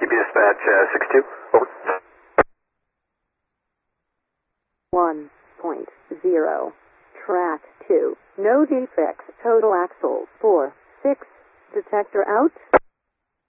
Dispatch 62. Over. 1.0. Track 2. No defects. Total axle 4. 6. Detector out.